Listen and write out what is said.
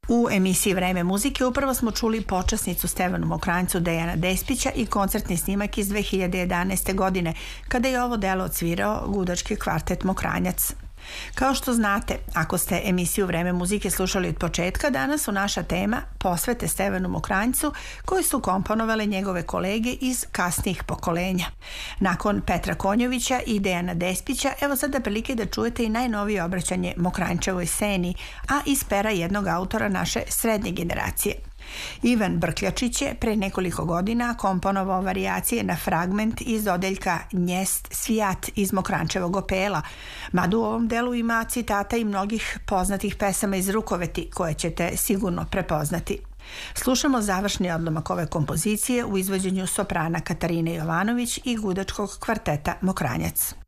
U emisiji Vreme muzike upravo smo čuli počasnicu Stevanu Mokranjcu Dejana Despića i koncertni snimak iz 2011. godine, kada je ovo delo odsvirao gudački kvartet Mokranjac. Kao što znate, ako ste emisiju Vreme muzike slušali od početka, danas su naša tema posvete Stevanu Mokranjcu, koji su komponovale njegove kolege iz kasnijih pokolenja. Nakon Petra Konjovića i Dejana Despića, evo sada prilike da čujete i najnovije obraćanje Mokranjčevoj sceni, a iz pera jednog autora naše srednje generacije. Ivan Brkljačić je pre nekoliko godina komponovao varijacije na fragment iz odeljka Njest svijat iz Mokranjčevog opela, mada u ovom delu ima citata i mnogih poznatih pesama iz Rukoveti koje ćete sigurno prepoznati. Slušamo završni odlomak ove kompozicije u izvođenju soprana Katarine Jovanović i gudačkog kvarteta Mokranjac.